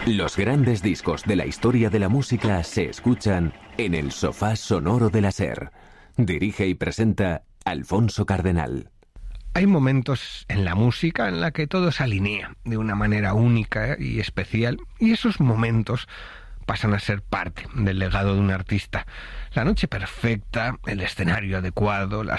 Los grandes discos de la historia de la música se escuchan en el sofá sonoro de la SER. Dirige y presenta Alfonso Cardenal. Hay momentos en la música en la que todo se alinea de una manera única y especial, y esos momentos pasan a ser parte del legado de un artista. La noche perfecta, el escenario adecuado, las